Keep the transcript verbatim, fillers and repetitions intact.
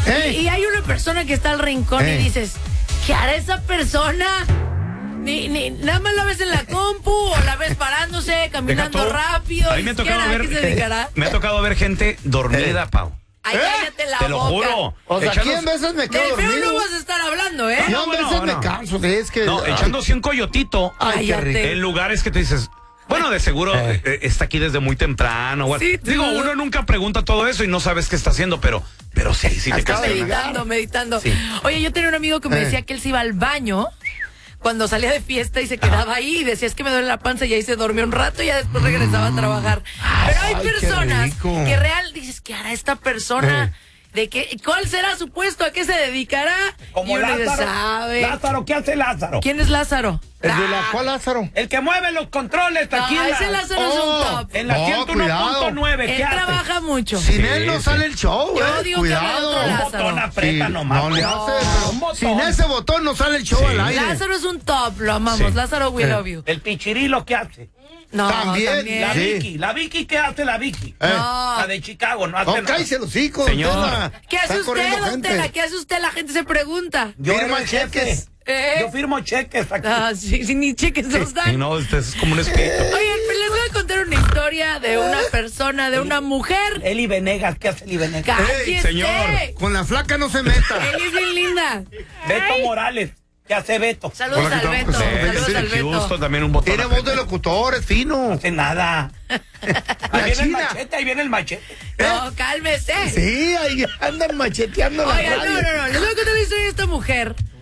¿Eh? Y, y hay una persona que está al rincón ¿Eh? y dices, ¿qué hará esa persona? Ni, ni, nada más la ves en la compu o la ves parándose, caminando rápido. A mí me ha tocado ver, ¿Qué se dedicará? me ha tocado ver gente dormida, ¿Eh? Pau. Ay, cállate la Te lo boca. juro. O sea, aquí Echando- en veces me quedo Del feo dormido. no vas a estar hablando, ¿eh? Yo No, en bueno, veces bueno. me canso, es que... No, ay, echándose un coyotito Ay, qué Cállate. rico. en lugares que te dices, bueno, de seguro Eh. eh, está aquí desde muy temprano. Bueno, Sí, digo, tú. uno nunca pregunta todo eso y no sabes qué está haciendo, pero, pero sí, sí te Acaba de cuestiona. llegar. Meditando, meditando. Sí. Oye, yo tenía un amigo que me Eh. decía que él se iba al baño cuando salía de fiesta y se quedaba ahí y decía, es que me duele la panza y ahí se dormía un rato y ya después regresaba a trabajar. Pero hay Ay, qué personas rico. que real dices, ¿qué hará esta persona? Eh. ¿De qué? ¿Cuál será su puesto? ¿A qué se dedicará? Como y uno dice, Lázaro. sabe. Lázaro, ¿qué hace Lázaro? ¿Quién es Lázaro? ¿El de la Ah, cuál, Lázaro? El que mueve los controles no, aquí en ese la, Lázaro Oh. es un top. en la No, ciento uno punto nueve. Él ¿Qué hace? trabaja mucho. Sin Sí, él no sí. sale el show, Yo eh. digo que habla de Cuidado. otro Un Lázaro. botón aprieta Sí, nomás. no le No, hace, pero un botón. sin ese botón no sale el show Sí. al aire. Lázaro es un top, lo amamos. Sí. Lázaro, we Eh. love you. El pichirilo, ¿qué hace? No, También, también. La Sí. Vicky. ¿La Vicky qué hace la Vicky? Eh. No. La de Chicago, no hace No, nada. cállese los hijos. Señor. ¿Qué hace usted, don Tela? ¿Qué hace usted? La gente se pregunta. Yo Firma firmo cheques. cheques. ¿Eh? Yo firmo cheques aquí. Ah, sí, sí, ni cheques nos Y dan. no, este es como un espíritu. Oigan, pero les voy a contar una historia de una persona, de una mujer. Eli Venegas, ¿qué hace Eli Venegas? ¡Cállese! señor. Con la flaca no se meta. Él es bien linda. Beto Morales, ¿qué hace Beto? Saludos Hola, ¿qué al tal? Beto. Pues, Saludos Sí, al Houston Beto. también un botón. Tiene voz de locutor, es fino. No hace nada. La Ahí viene el China. machete, ahí viene el machete. No, cálmese. Sí, ahí andan macheteando la Oigan, no, radio. no, no. Les voy a contar la historia de esta mujer